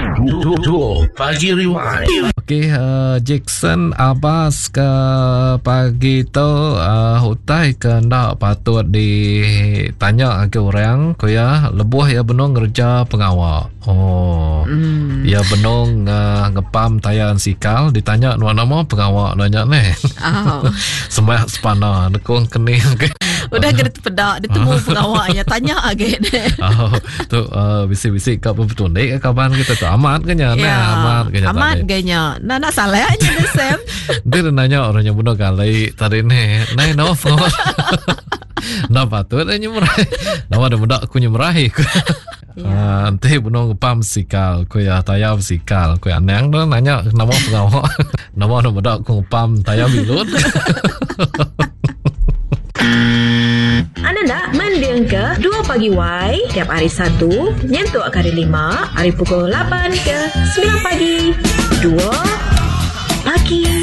Dua Pagi Rewind. Okey, Jackson Abbas ke pagi tu hutai ke nak patut ditanya ke orang ko ya lebuh ya benong ngerja pengawal. Ya benong ngepam tayan sikal ditanya nama pengawal nanya ni. Sembah sepana nekong kene. Udah kena pedak ditemu pengawalnya tanya agak deh. Tu bisik-bisik kat betul ni kawan kita tu amat kenya amat ganya nak salah aja ni Sam. Dia nanya orangnya bunuh kali tadi ni no nak patut aja murah nama ada budak aku nyemerahi nanti bunuh ngepam sikal ku ya tayam sikal ku anang tu nanya nama pengawal nama ada budak aku ngepam tayam bilut. Anda nak mendengar ke 2 Pagi Y tiap hari Sabtu nyentuh hari 5 hari pukul 8 ke 9 pagi 2 Pagi